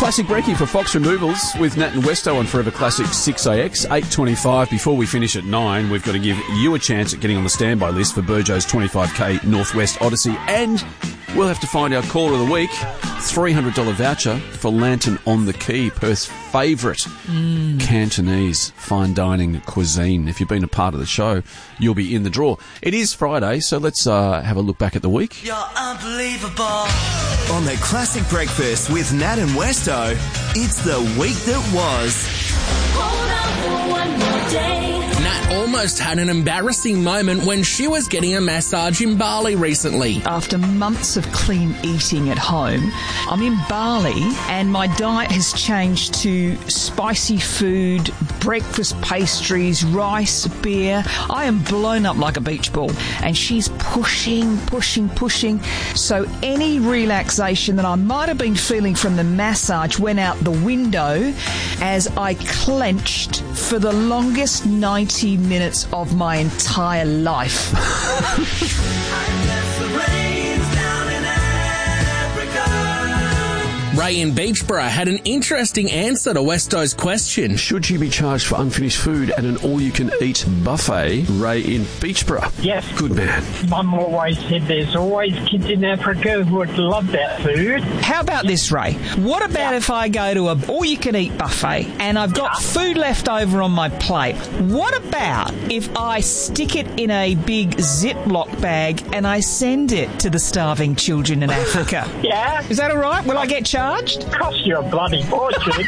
Classic Brekkie for Fox Removals with Nat and Westo on Forever Classic 6AX, 8:25. Before we finish at 9, we've got to give you a chance at getting on the standby list for Burjo's 25k Northwest Odyssey, and we'll have to find our caller of the week, $300 voucher for Lantern on the Quay, Perth's favourite Cantonese fine dining cuisine. If you've been a part of the show, you'll be in the draw. It is Friday, so let's have a look back at the week. You're unbelievable. On the Classic Breakfast with Nat and Westo, it's the week that was. Hold on for one more day. Nat almost had an embarrassing moment when she was getting a massage in Bali recently. After months of clean eating at home, I'm in Bali and my diet has changed to spicy food, breakfast pastries, rice, beer. I am blown up like a beach ball and she's pushing. So any relaxation that I might have been feeling from the massage went out the window as I clenched for the longest 90 minutes of my entire life. Ray in Beachborough had an interesting answer to Westo's question. Should she be charged for unfinished food at an all-you-can-eat buffet? Ray in Beachborough. Yes. Good man. Mum always said there's always kids in Africa who would love that food. How about this, Ray? What about if I go to a all-you-can-eat buffet and I've got food left over on my plate? What about if I stick it in a big Ziploc bag and I send it to the starving children in Africa? Yeah. Is that all right? Will I get charged? Cost you a bloody fortune.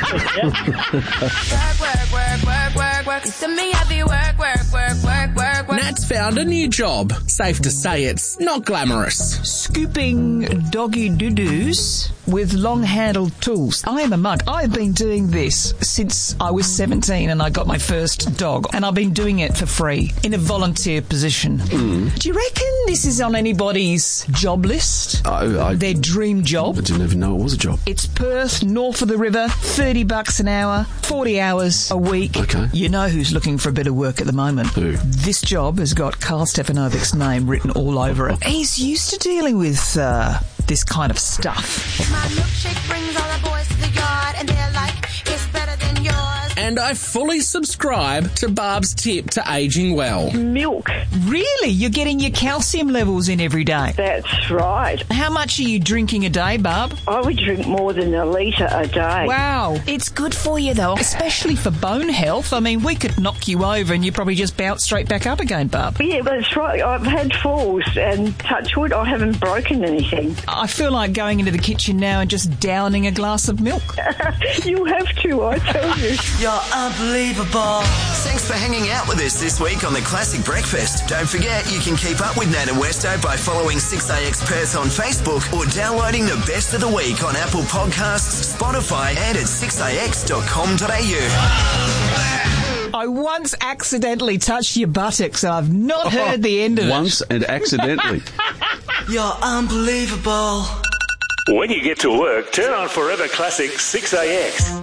Nat's found a new job. Safe to say it's not glamorous. Scooping doggy doo-doos with long-handled tools. I am a mug. I've been doing this since I was 17 and I got my first dog, and I've been doing it for free in a volunteer position. Do you reckon this is on anybody's job list? Their dream job? I didn't even know it was a job. It's Perth, north of the river, $30 an hour, 40 hours a week. Okay. You know who's looking for a bit of work at the moment? Who? This job has got Carl Stefanovic's name written all over it. He's used to dealing with this kind of stuff. My milkshake brings all the boys to the yard, and they're like, it's better than yours. And I fully subscribe to Barb's tip to ageing well. Milk. Really? You're getting your calcium levels in every day? That's right. How much are you drinking a day, Barb? I would drink more than a litre a day. Wow. It's good for you, though, especially for bone health. I mean, we could knock you over and you probably just bounce straight back up again, Barb. Yeah, that's right. I've had falls and touch wood, I haven't broken anything. I feel like going into the kitchen now and just downing a glass of milk. You have to, I tell you. You're unbelievable. Thanks for hanging out with us this week on the Classic Breakfast. Don't forget you can keep up with Nat and Westo by following 6AX Perth on Facebook or downloading the best of the week on Apple Podcasts, Spotify and at 6AX.com.au. I once accidentally touched your buttocks and I've not heard the end of it. Once and accidentally. You're unbelievable. When you get to work, turn on Forever Classic 6AX.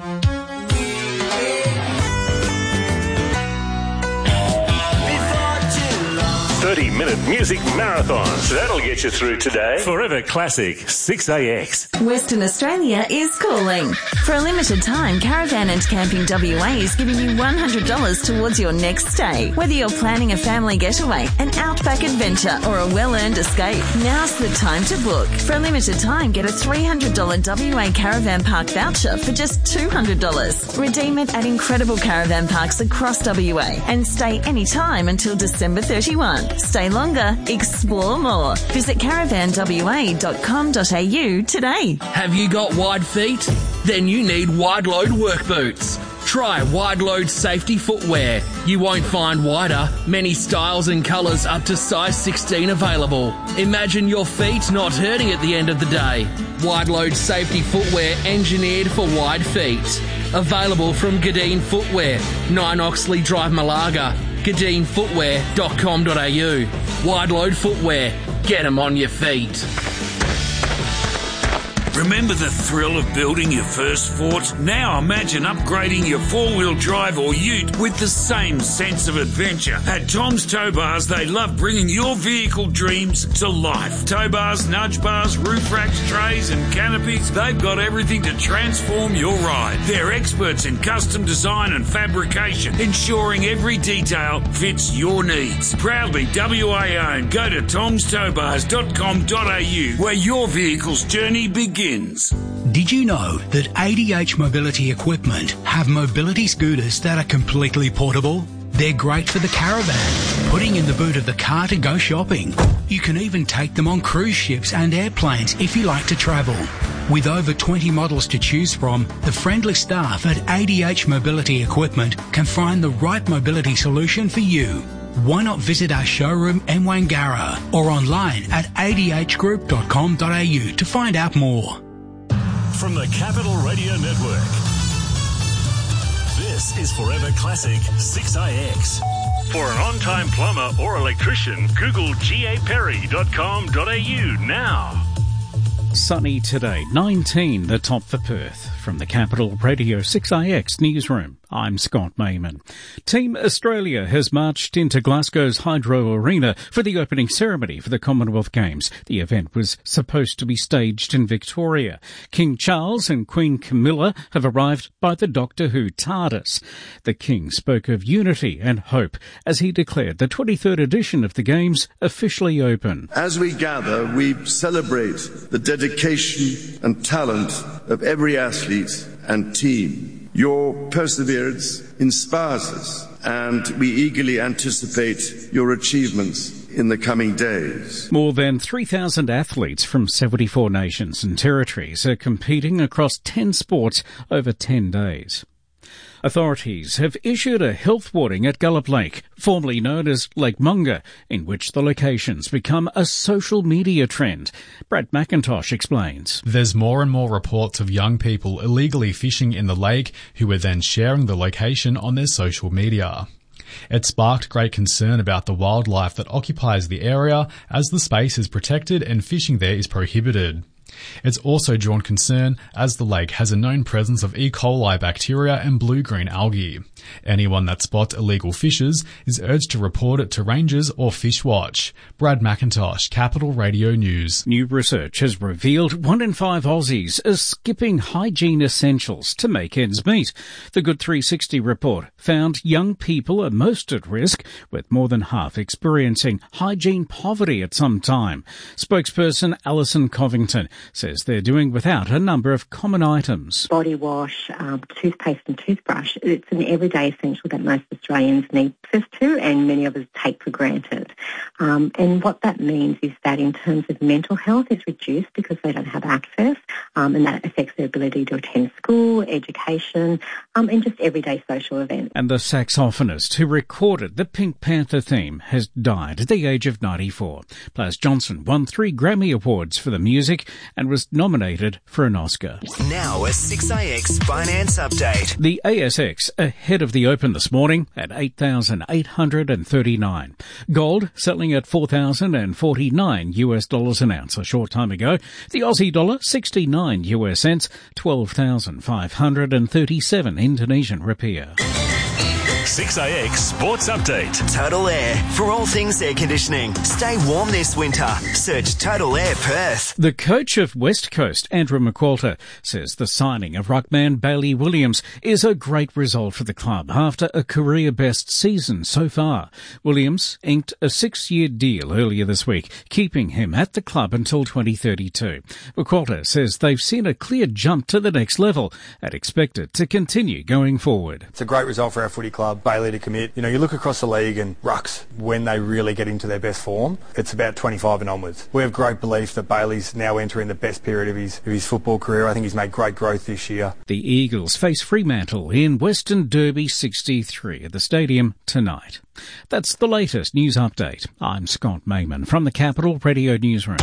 30-minute music marathons. That'll get you through today. Forever Classic 6AX. Western Australia is calling. For a limited time, Caravan and Camping WA is giving you $100 towards your next stay. Whether you're planning a family getaway, an outback adventure, or a well-earned escape, now's the time to book. For a limited time, get a $300 WA Caravan Park voucher for just $200. Redeem it at incredible caravan parks across WA and stay anytime until December 31. Stay longer, explore more. Visit caravanwa.com.au today. Have you got wide feet? Then you need Wide Load work boots. Try Wide Load safety footwear. You won't find wider, many styles and colours up to size 16 available. Imagine your feet not hurting at the end of the day. Wide Load safety footwear engineered for wide feet. Available from Gadeen Footwear, 9 Oxley Drive, Malaga. GadeenFootwear.com.au. Wide Load Footwear. Get 'em on your feet. Remember the thrill of building your first fort? Now imagine upgrading your four-wheel drive or ute with the same sense of adventure. At Tom's Tow Bars, they love bringing your vehicle dreams to life. Tow bars, nudge bars, roof racks, trays and canopies, they've got everything to transform your ride. They're experts in custom design and fabrication, ensuring every detail fits your needs. Proudly WA owned. Go to tomstowbars.com.au where your vehicle's journey begins. Did you know that ADH Mobility Equipment have mobility scooters that are completely portable? They're great for the caravan, putting in the boot of the car to go shopping. You can even take them on cruise ships and airplanes if you like to travel. With over 20 models to choose from, the friendly staff at ADH Mobility Equipment can find the right mobility solution for you. Why not visit our showroom in Wangara or online at adhgroup.com.au to find out more. From the Capital Radio Network, this is Forever Classic 6AX. For an on-time plumber or electrician, Google gaperry.com.au now. Sunny today, 19 the top for Perth. From the Capital Radio 6AX newsroom, I'm Scott Mayman. Team Australia has marched into Glasgow's Hydro Arena for the opening ceremony for the Commonwealth Games. The event was supposed to be staged in Victoria. King Charles and Queen Camilla have arrived by the Doctor Who TARDIS. The King spoke of unity and hope as he declared the 23rd edition of the Games officially open. As we gather, we celebrate the dedication and talent of every athlete and team. Your perseverance inspires us, and we eagerly anticipate your achievements in the coming days. More than 3,000 athletes from 74 nations and territories are competing across 10 sports over 10 days. Authorities have issued a health warning at Gullop Lake, formerly known as Lake Munga, in which the location's become a social media trend. Brad McIntosh explains. There's more and more reports of young people illegally fishing in the lake who are then sharing the location on their social media. It sparked great concern about the wildlife that occupies the area as the space is protected and fishing there is prohibited. It's also drawn concern as the lake has a known presence of E. coli bacteria and blue-green algae. Anyone that spots illegal fishes is urged to report it to rangers or Fishwatch. Brad McIntosh, Capital Radio News. New research has revealed 1 in 5 Aussies are skipping hygiene essentials to make ends meet. The Good 360 report found young people are most at risk, with more than half experiencing hygiene poverty at some time. Spokesperson Alison Covington says they're doing without a number of common items. Body wash, toothpaste and toothbrush. It's an everyday essential that most Australians need access to and many of us take for granted. And what that means is that in terms of mental health, it's reduced because they don't have access, and that affects their ability to attend school, education, and just everyday social events. And the saxophonist who recorded the Pink Panther theme has died at the age of 94. Plas Johnson won 3 Grammy Awards for the music and was nominated for an Oscar. Now a 6AX Finance Update. The ASX ahead of the open this morning at 8,839. Gold selling at $4,049 an ounce. A short time ago, the Aussie dollar 69 US cents, 12,537 Indonesian rupiah. 6AX Sports Update. Total Air. For all things air conditioning, stay warm this winter. Search Total Air Perth. The coach of West Coast, Andrew McQualter, says the signing of ruckman Bailey Williams is a great result for the club after a career-best season so far. Williams inked a 6-year deal earlier this week, keeping him at the club until 2032. McQualter says they've seen a clear jump to the next level and expect it to continue going forward. It's a great result for our footy club. Bailey to commit. You know, you look across the league and rucks, when they really get into their best form, it's about 25 and onwards. We have great belief that Bailey's now entering the best period of his football career. I think he's made great growth this year. The Eagles face Fremantle in Western Derby 63 at the stadium tonight. That's the latest news update. I'm Scott Mayman from the Capital Radio Newsroom.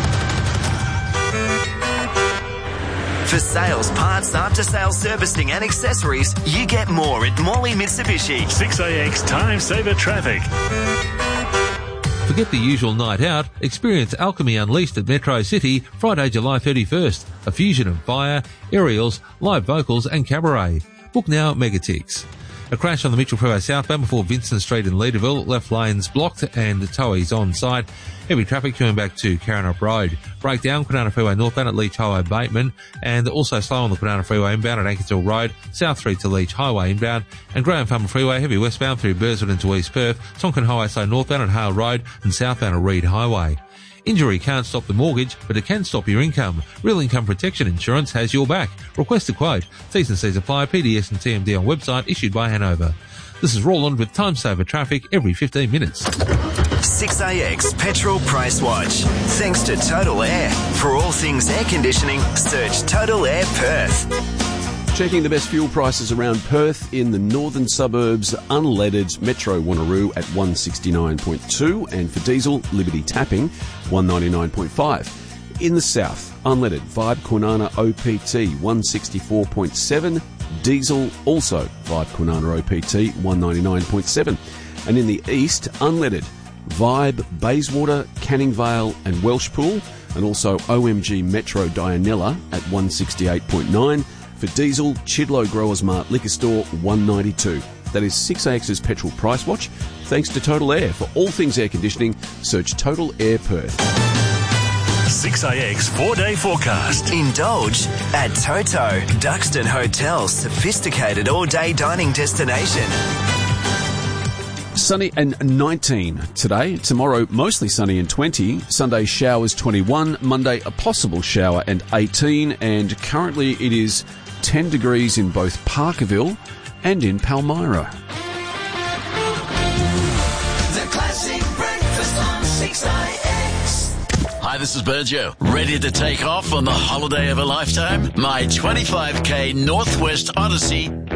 For sales, parts, after-sales servicing and accessories, you get more at Morley Mitsubishi. 6AX Time Saver Traffic. Forget the usual night out. Experience Alchemy Unleashed at Metro City Friday, July 31st. A fusion of fire, aerials, live vocals and cabaret. Book now at Megatix. A crash on the Mitchell Freeway southbound before Vincent Street in Leederville. Left lanes blocked and towies on site. Heavy traffic coming back to Karrinyup Road. Breakdown, Kwinana Freeway northbound at Leach Highway Bateman. And also slow on the Kwinana Freeway inbound at Ankersville Road. South Street to Leach Highway inbound. And Graham Farmer Freeway heavy westbound through Burswood into East Perth. Tonkin Highway slow northbound at Hale Road and southbound at Reed Highway. Injury can't stop the mortgage, but it can stop your income. Real Income Protection Insurance has your back. Request a quote. T's and C's apply. PDS and TMD on website issued by Hanover. This is Roland with Time Saver Traffic every 15 minutes. 6AX Petrol Price Watch. Thanks to Total Air. For all things air conditioning, search Total Air Perth. Checking the best fuel prices around Perth in the northern suburbs, unleaded Metro Wanneroo at 169.2 and for diesel, Liberty Tapping 199.5. In the south, unleaded Vibe Kwinana OPT 164.7, diesel also Vibe Kwinana OPT 199.7. And in the east, unleaded Vibe Bayswater, Canning Vale and Welshpool, and also OMG Metro Dianella at 168.9. For diesel, Chidlow Growers Mart Liquor Store 192. That is 6AX's Petrol Price Watch. Thanks to Total Air. For all things air conditioning, search Total Air Perth. 6AX 4-day forecast. Indulge at Toto, Duxton Hotel's sophisticated all-day dining destination. Sunny and 19 today. Tomorrow, mostly sunny and 20. Sunday, showers 21. Monday, a possible shower and 18. And currently it is 10 degrees in both Parkerville and in Palmyra. The Classic Breakfast on 6IX. Hi, this is Berjo. Ready to take off on the holiday of a lifetime? My 25k Northwest Odyssey